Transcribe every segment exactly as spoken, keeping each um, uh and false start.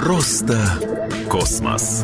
Просто космос.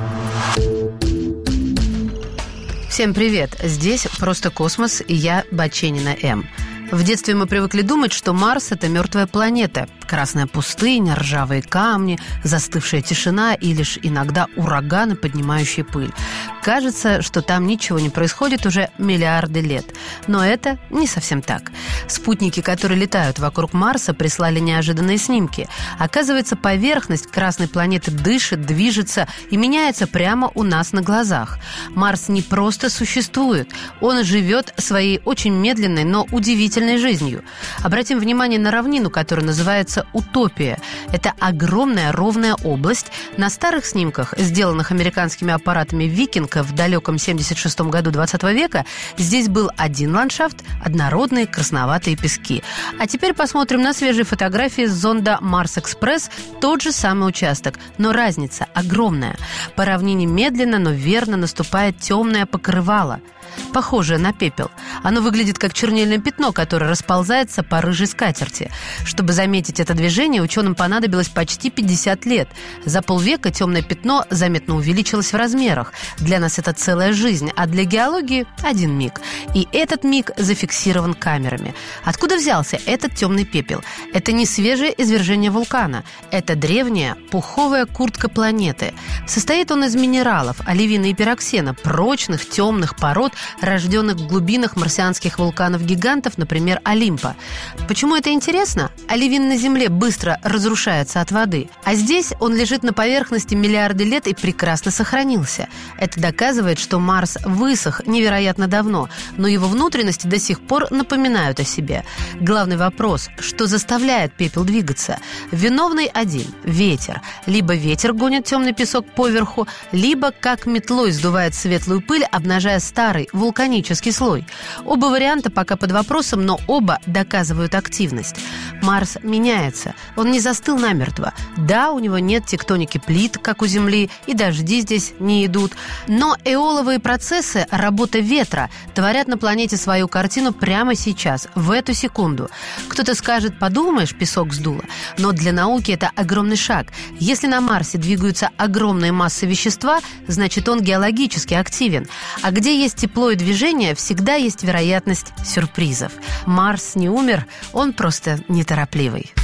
Всем привет! Здесь «Просто космос» и я, Баченина М. В детстве мы привыкли думать, что Марс – это мертвая планета. Красная пустыня, ржавые камни, застывшая тишина и лишь иногда ураганы, поднимающие пыль. Кажется, что там ничего не происходит уже миллиарды лет. Но это не совсем так. Спутники, которые летают вокруг Марса, прислали неожиданные снимки. Оказывается, поверхность красной планеты дышит, движется и меняется прямо у нас на глазах. Марс не просто существует, он живет своей очень медленной, но удивительной жизнью. Обратим внимание на равнину, которая называется Утопия. Это огромная ровная область. На старых снимках, сделанных американскими аппаратами «Викинг» в далеком семьдесят шестом году двадцатого века, здесь был один ландшафт, однородные красноватые пески. А теперь посмотрим на свежие фотографии с зонда «Марс-Экспресс». Тот же самый участок, но разница огромная. По равнине медленно, но верно наступает темное покрывало, похожее на пепел. Оно выглядит как чернильное пятно, которое расползается по рыжей скатерти. Чтобы заметить это движение, ученым понадобилось почти пятьдесят лет. За полвека темное пятно заметно увеличилось в размерах. Для нас это целая жизнь, а для геологии – один миг. И этот миг зафиксирован камерами. Откуда взялся этот темный пепел? Это не свежее извержение вулкана. Это древняя пуховая куртка планеты. Состоит он из минералов, оливина и пироксена, прочных темных пород, рожденных в глубинах марсианских вулканов-гигантов, например, Олимпа. Почему это интересно? Оливин на Земле быстро разрушается от воды, а здесь он лежит на поверхности миллиарды лет и прекрасно сохранился. Это доказывает, что Марс высох невероятно давно, но его внутренности до сих пор напоминают о себе. Главный вопрос – что заставляет пепел двигаться? Виновный один – ветер. Либо ветер гонит темный песок поверху, либо как метлой сдувает светлую пыль, обнажая старый вулканический слой. Оба варианта пока под вопросом, но оба доказывают активность. Марс меняется. Он не застыл намертво. Да, у него нет тектоники плит, как у Земли, и дожди здесь не идут. Но эоловые процессы, работа ветра, творят на планете свою картину прямо сейчас, в эту секунду. Кто-то скажет: подумаешь, песок сдуло. Но для науки это огромный шаг. Если на Марсе двигаются огромные массы вещества, значит, он геологически активен. А где есть тепло и движение, всегда есть вероятность сюрпризов. Марс не умер, он просто неторопливый.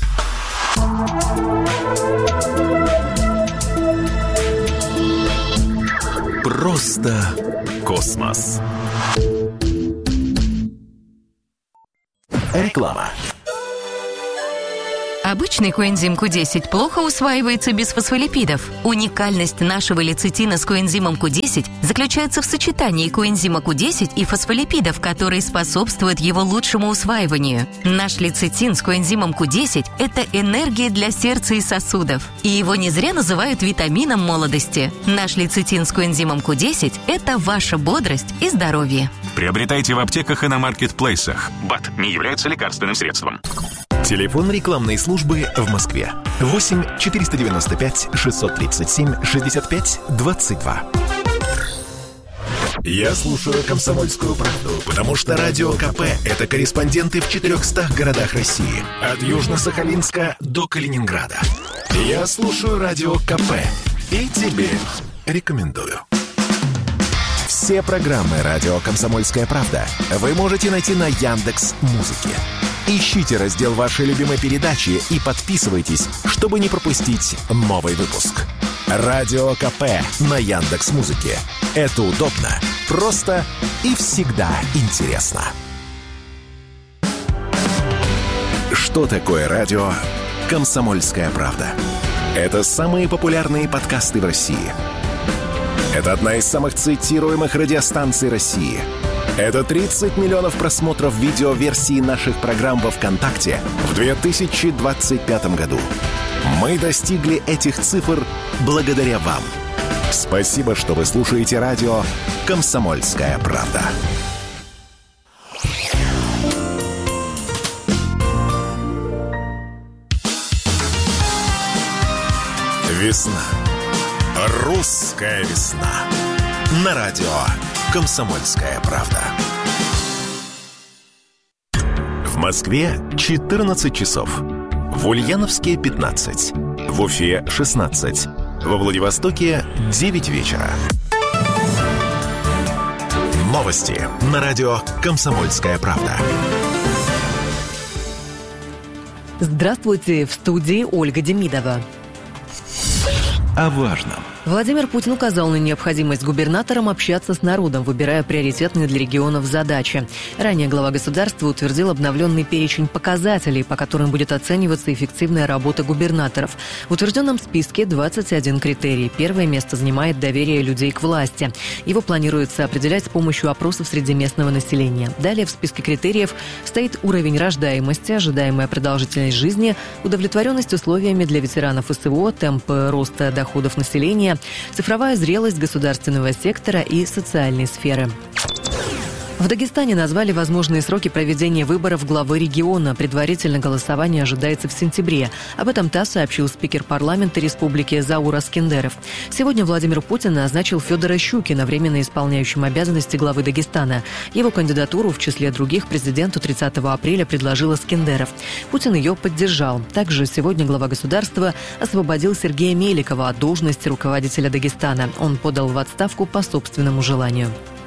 Просто космос. Реклама. Обычный коэнзим ку десять плохо усваивается без фосфолипидов. Уникальность нашего лецитина с коэнзимом ку десять заключается в сочетании коэнзима ку десять и фосфолипидов, которые способствуют его лучшему усваиванию. Наш лецитин с коэнзимом ку десять – это энергия для сердца и сосудов. И его не зря называют витамином молодости. Наш лецитин с коэнзимом ку десять – это ваша бодрость и здоровье. Приобретайте в аптеках и на маркетплейсах. БАД не является лекарственным средством. Телефон рекламной службы в Москве. восемь четыреста девяносто пять шестьсот тридцать семь шестьдесят пять двадцать два. Я слушаю «Комсомольскую правду», потому что Радио КП – это корреспонденты в четырехстах городах России. От Южно-Сахалинска до Калининграда. Я слушаю Радио КП и тебе рекомендую. Все программы «Радио Комсомольская правда» вы можете найти на Яндекс.Музыке. Ищите раздел вашей любимой передачи и подписывайтесь, чтобы не пропустить новый выпуск. Радио КП на Яндекс.Музыке. Это удобно, просто и всегда интересно. Что такое радио «Комсомольская правда»? Это самые популярные подкасты в России. Это одна из самых цитируемых радиостанций России. Это тридцать миллионов просмотров видеоверсии наших программ во ВКонтакте в две тысячи двадцать пятом году. Мы достигли этих цифр благодаря вам. Спасибо, что вы слушаете радио «Комсомольская правда». Весна. Русская весна. На радио «Комсомольская правда». В Москве четырнадцать часов. В Ульяновске пятнадцать. В Уфе шестнадцать. Во Владивостоке девять вечера. Новости на радио «Комсомольская правда». Здравствуйте, в студии Ольга Демидова. О важном. Владимир Путин указал на необходимость губернаторам общаться с народом, выбирая приоритетные для регионов задачи. Ранее глава государства утвердил обновленный перечень показателей, по которым будет оцениваться эффективная работа губернаторов. В утвержденном списке двадцать один критерий. Первое место занимает доверие людей к власти. Его планируется определять с помощью опросов среди местного населения. Далее в списке критериев стоит уровень рождаемости, ожидаемая продолжительность жизни, удовлетворенность условиями для ветеранов СВО, темпы роста доходов населения, цифровая зрелость государственного сектора и социальной сферы. В Дагестане назвали возможные сроки проведения выборов главы региона. Предварительно голосование ожидается в сентябре. Об этом ТАСС сообщил спикер парламента республики Заур Аскендеров. Сегодня Владимир Путин назначил Федора Щукина временно исполняющим обязанности главы Дагестана. Его кандидатуру в числе других президенту тридцатого апреля предложил Аскендеров. Путин ее поддержал. Также сегодня глава государства освободил Сергея Меликова от должности руководителя Дагестана. Он подал в отставку по собственному желанию.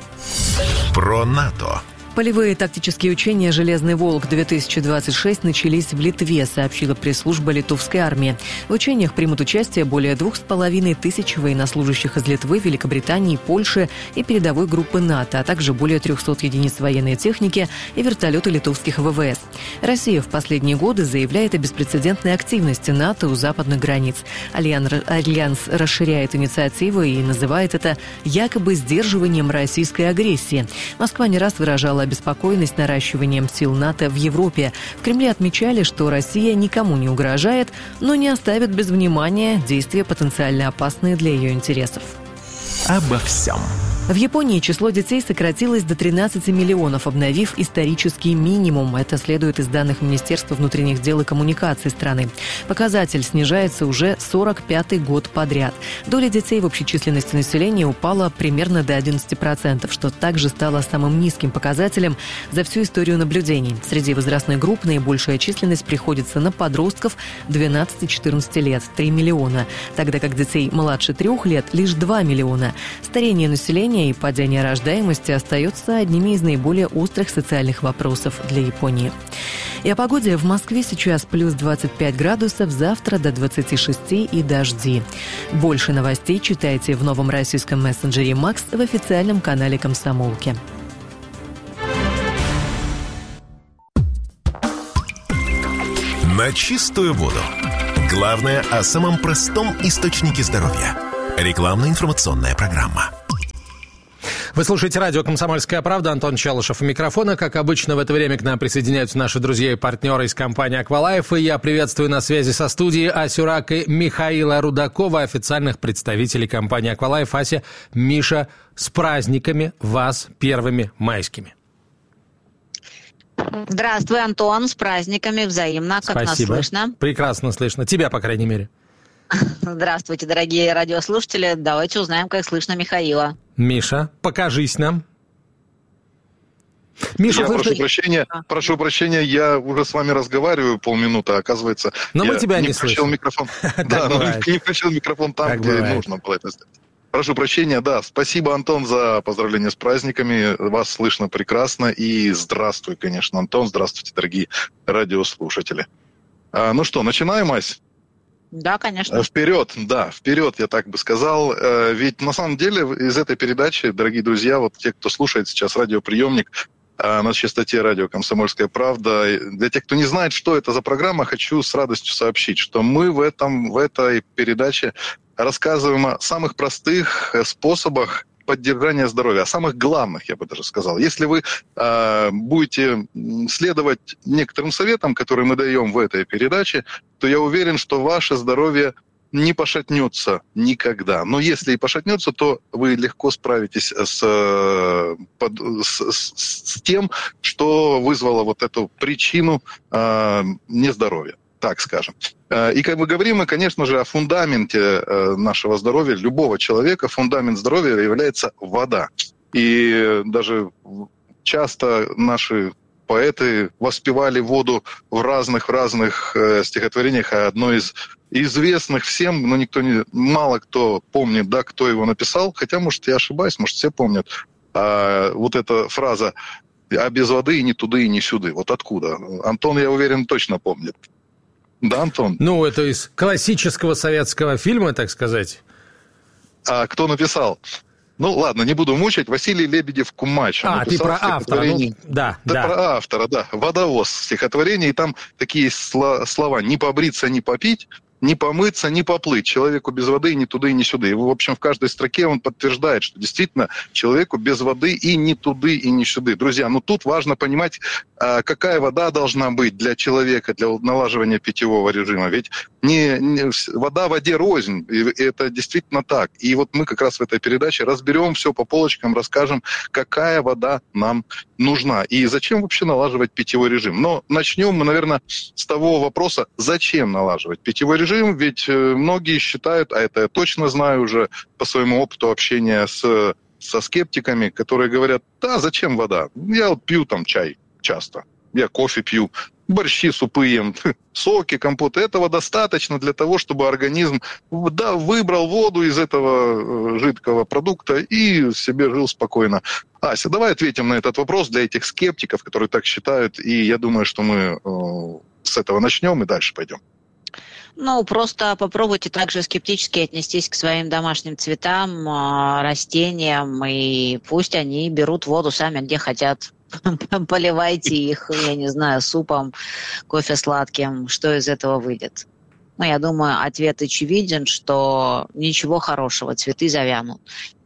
Про НАТО. Полевые тактические учения «Железный волк-две тысячи двадцать шесть» начались в Литве, сообщила пресс-служба литовской армии. В учениях примут участие более двух с половиной тысяч военнослужащих из Литвы, Великобритании, Польши и передовой группы НАТО, а также более трехсот единиц военной техники и вертолеты литовских ВВС. Россия в последние годы заявляет о беспрецедентной активности НАТО у западных границ. Альянс расширяет инициативу и называет это якобы сдерживанием российской агрессии. Москва не раз выражала обеспокоенность наращиванием сил НАТО в Европе. В Кремле отмечали, что Россия никому не угрожает, но не оставит без внимания действия, потенциально опасные для ее интересов. Обо всем. В Японии число детей сократилось до тринадцати миллионов, обновив исторический минимум. Это следует из данных Министерства внутренних дел и коммуникаций страны. Показатель снижается уже сорок пятый год подряд. Доля детей в общей численности населения упала примерно до одиннадцати процентов, что также стало самым низким показателем за всю историю наблюдений. Среди возрастных групп наибольшая численность приходится на подростков двенадцати-четырнадцати лет – три миллиона, тогда как детей младше трех лет – лишь два миллиона. Старение населения и падение рождаемости остается одними из наиболее острых социальных вопросов для Японии. И о погоде. В Москве сейчас плюс двадцать пять градусов, завтра до двадцати шести и дожди. Больше новостей читайте в новом российском мессенджере «Макс» в официальном канале «Комсомолки». На чистую воду. Главное о самом простом источнике здоровья. Рекламно-информационная программа. Вы слушаете радио «Комсомольская правда». Антон Чалышев у микрофона. Как обычно, в это время к нам присоединяются наши друзья и партнеры из компании «Аквалайф». И я приветствую на связи со студией Асю Рак и Михаила Рудакова, официальных представителей компании «Аквалайф». Ася, Миша, с праздниками вас первыми майскими. Здравствуй, Антон, с праздниками, взаимно. Как Спасибо. Нас слышно? Прекрасно слышно. Тебя, по крайней мере. Здравствуйте, дорогие радиослушатели. Давайте узнаем, как слышно Михаила. Миша, покажись нам. Миша, я слышно... прошу прощения, прошу прощения, я уже с вами разговариваю полминуты, а оказывается, но я мы тебя не не включил слышим. микрофон. Да, но не включил микрофон там, где нужно было это сделать. Прошу прощения, да, спасибо, Антон, за поздравления с праздниками, вас слышно прекрасно, и здравствуй, конечно, Антон, здравствуйте, дорогие радиослушатели. А, ну что, начинаем, Ась? Да, конечно. Вперед, да, вперед, я так бы сказал. Ведь на самом деле из этой передачи, дорогие друзья, вот те, кто слушает сейчас радиоприемник на частоте радио «Комсомольская правда», для тех, кто не знает, что это за программа, хочу с радостью сообщить, что мы в, этом, в этой передаче рассказываем о самых простых способах поддержания здоровья, о самых главных, я бы даже сказал. Если вы э, будете следовать некоторым советам, которые мы даем в этой передаче, то я уверен, что ваше здоровье не пошатнется никогда. Но если и пошатнется, то вы легко справитесь с, под, с, с, с тем, что вызвало вот эту причину э, нездоровья, так скажем. И как мы говорим, мы, конечно же, о фундаменте нашего здоровья, любого человека, фундамент здоровья является вода. И даже часто наши поэты воспевали воду в разных-разных стихотворениях, а одно из известных всем, но никто не, мало кто помнит, да, кто его написал, хотя, может, я ошибаюсь, может, все помнят. А, вот эта фраза «а без воды и ни туды, и ни сюды». Вот откуда? Антон, я уверен, точно помнит. Да, Антон? Ну, это из классического советского фильма, так сказать. А кто написал? Ну, ладно, не буду мучить. Василий Лебедев-Кумач. А, ты про автора. Ну, да, да, да. Про автора, да. «Водовоз» стихотворение. И там такие слова «не побриться, не попить», «не помыться, не поплыть». Человеку без воды ни туды, ни сюды. И, в общем, в каждой строке он подтверждает, что действительно человеку без воды и ни туды, и ни сюды. Друзья, ну тут важно понимать, какая вода должна быть для человека, для налаживания питьевого режима. Ведь не, не, вода воде рознь, и это действительно так. И вот мы как раз в этой передаче разберем все по полочкам, расскажем, какая вода нам нужна и зачем вообще налаживать питьевой режим. Но начнем мы, наверное, с того вопроса, зачем налаживать питьевой режим. Ведь многие считают, а это я точно знаю уже по своему опыту общения с, со скептиками, которые говорят, да, зачем вода? Я вот пью там чай часто, я кофе пью, борщи, супы ем, соки, компоты. Этого достаточно для того, чтобы организм да, выбрал воду из этого жидкого продукта и себе жил спокойно. Ася, давай ответим на этот вопрос для этих скептиков, которые так считают, и я думаю, что мы э, с этого начнем и дальше пойдем. Ну, просто попробуйте также скептически отнестись к своим домашним цветам, растениям, и пусть они берут воду сами, где хотят. Поливайте их, я не знаю, супом, кофе сладким, что из этого выйдет. Ну, я думаю, ответ очевиден, что ничего хорошего, цветы завянут.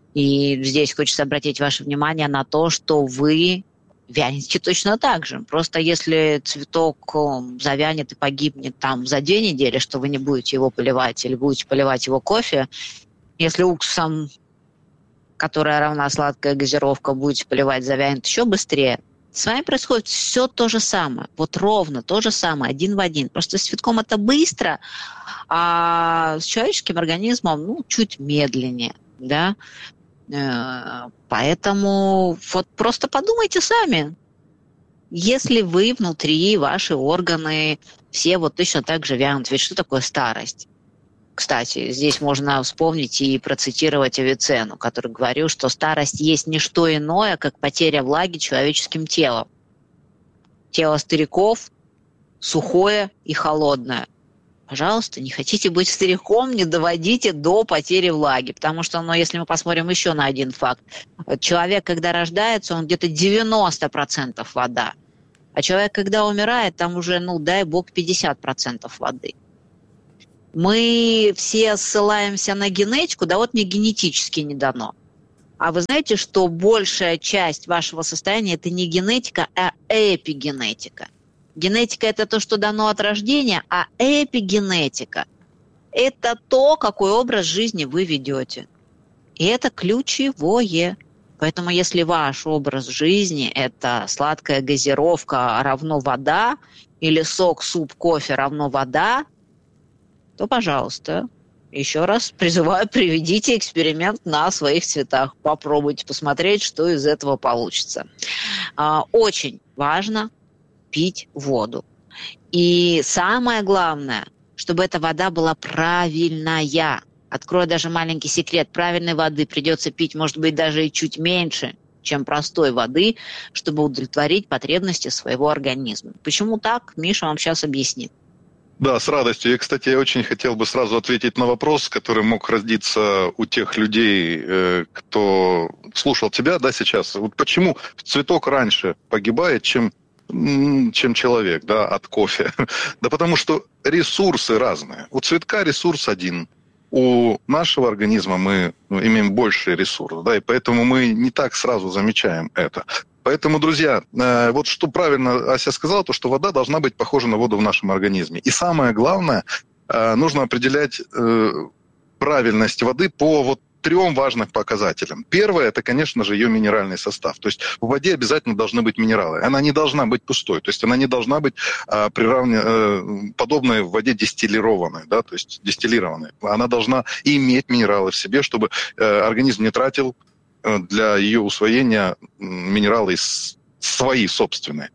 И здесь хочется обратить ваше внимание на то, что вы вянете точно так же. Просто если цветок завянет и погибнет там за две недели, что вы не будете его поливать или будете поливать его кофе, если уксусом, которая равна сладкая газировка, будете поливать, завянет еще быстрее. С вами происходит все то же самое. Вот ровно то же самое, один в один. Просто с цветком это быстро, а с человеческим организмом ну, чуть медленнее. Да? Поэтому вот просто подумайте сами. Если вы внутри, ваши органы, все вот точно так же вянут. Ведь что такое старость? Кстати, здесь можно вспомнить и процитировать Авиценну, который говорил, что старость есть не что иное, как потеря влаги человеческим телом. Тело стариков сухое и холодное. Пожалуйста, не хотите быть стариком, не доводите до потери влаги. Потому что, ну, если мы посмотрим еще на один факт. Человек, когда рождается, он где-то девяносто процентов вода. А человек, когда умирает, там уже, ну, дай бог, пятьдесят процентов воды. Мы все ссылаемся на генетику, да вот мне генетически не дано. А вы знаете, что большая часть вашего состояния – это не генетика, а эпигенетика. Генетика – это то, что дано от рождения, а эпигенетика – это то, какой образ жизни вы ведете. И это ключевое. Поэтому если ваш образ жизни – это сладкая газировка равно вода, или сок, суп, кофе равно вода, то, пожалуйста, еще раз призываю, проведите эксперимент на своих цветах. Попробуйте посмотреть, что из этого получится. Очень важно пить воду. И самое главное, чтобы эта вода была правильная. Открою даже маленький секрет. Правильной воды придется пить, может быть, даже и чуть меньше, чем простой воды, чтобы удовлетворить потребности своего организма. Почему так? Миша вам сейчас объяснит. Да, с радостью. И, кстати, я очень хотел бы сразу ответить на вопрос, который мог родиться у тех людей, кто слушал тебя, да, сейчас. Вот почему цветок раньше погибает, чем чем человек, да, от кофе. Да потому что ресурсы разные. У цветка ресурс один. У нашего организма мы ну, имеем больший ресурс, да, и поэтому мы не так сразу замечаем это. Поэтому, друзья, э, вот что правильно Ася сказала, то, что вода должна быть похожа на воду в нашем организме. И самое главное, э, нужно определять э, правильность воды по вот трем важных показателям. Первое – это, конечно же, ее минеральный состав. То есть в воде обязательно должны быть минералы. Она не должна быть пустой. То есть она не должна быть а, приравне, а, подобной в воде дистиллированной, да, то есть дистиллированной. Она должна иметь минералы в себе, чтобы а, организм не тратил а, для ее усвоения минералы свои собственные.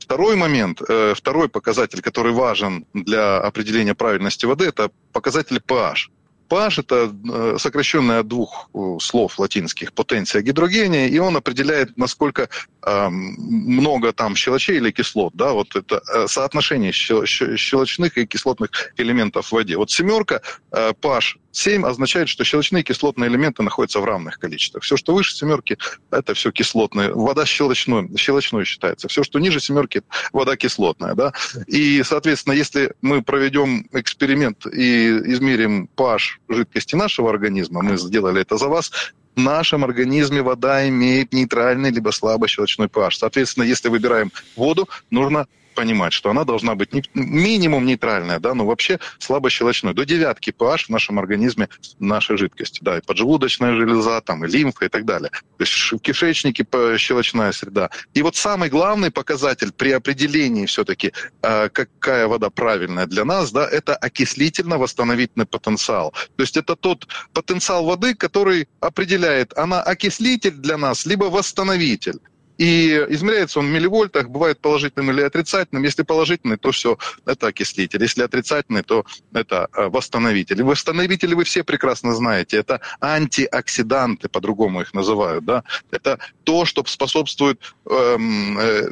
Второй момент, второй показатель, который важен для определения правильности воды, это показатель pH. pH – это сокращенное от двух слов латинских «потенция гидрогения», и он определяет, насколько э, много там щелочей или кислот. Да, вот это соотношение щелочных и кислотных элементов в воде. Вот семерка, э, pH семь означает, что щелочные и кислотные элементы находятся в равных количествах. Все, что выше семерки, это все кислотное. Вода щелочной, щелочной считается. Все, что ниже семерки, вода кислотная. Да? И, соответственно, если мы проведем эксперимент и измерим pH жидкости нашего организма, мы сделали это за вас, в нашем организме вода имеет нейтральный либо слабо щелочной pH. Соответственно, если выбираем воду, нужно понимать, что она должна быть не, минимум нейтральная, да, но вообще слабощелочной. До девятки pH в нашем организме нашей жидкости. Да, и поджелудочная железа, там, и лимфа и так далее. То есть в кишечнике щелочная среда. И вот самый главный показатель при определении все-таки, э, какая вода правильная для нас, да, это окислительно-восстановительный потенциал. То есть это тот потенциал воды, который определяет, она окислитель для нас, либо восстановитель. И измеряется он в милливольтах, бывает положительным или отрицательным. Если положительный, то все, это окислитель. Если отрицательный, то это восстановитель. И восстановители вы все прекрасно знаете. Это антиоксиданты, по-другому их называют. Да? Это то, что способствует эм, э,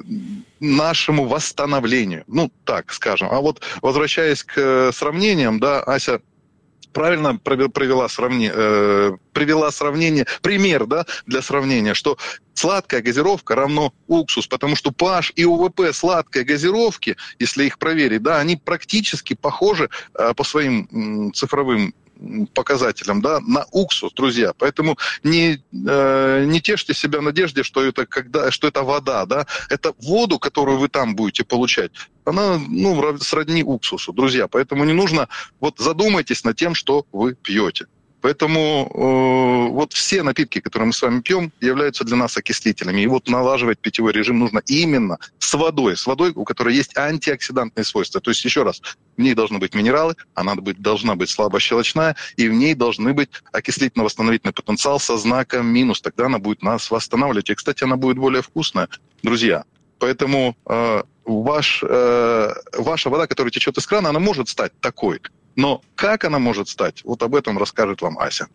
нашему восстановлению. Ну, так скажем. А вот возвращаясь к сравнениям, да, Ася правильно провела сравнение, э, привела сравнение, пример, да, для сравнения, что сладкая газировка равно уксус, потому что pH и УВП сладкой газировки, если их проверить, да, они практически похожи э, по своим м, цифровым показателям, да, на уксус, друзья. Поэтому не, э, не тешьте себя надежде, что это, когда, что это вода, да. Это воду, которую вы там будете получать, она, ну, сродни уксусу, друзья. Поэтому не нужно, вот задумайтесь над тем, что вы пьете. Поэтому э, вот все напитки, которые мы с вами пьем, являются для нас окислителями. И вот налаживать питьевой режим нужно именно с водой, с водой, у которой есть антиоксидантные свойства. То есть, еще раз, в ней должны быть минералы, она должна быть слабощелочная, и в ней должны быть окислительно-восстановительный потенциал со знаком минус. Тогда она будет нас восстанавливать. И, кстати, она будет более вкусная, друзья. Поэтому э, ваш, э, ваша вода, которая течет из крана, она может стать такой. Но как она может стать, вот об этом расскажет вам Ася.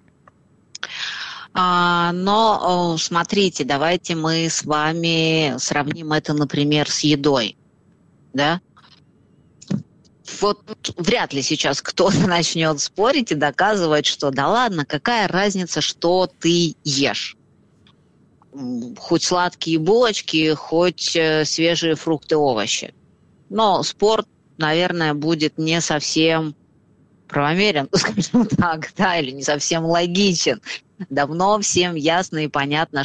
А, но смотрите, давайте мы с вами сравним это, например, с едой. Да? Вот вряд ли сейчас кто-то начнет спорить и доказывать, что да ладно, какая разница, что ты ешь. Хоть сладкие булочки, хоть свежие фрукты, овощи. Но спор, наверное, будет не совсем правомерен, скажем так, да, или не совсем логичен. Давно всем ясно и понятно,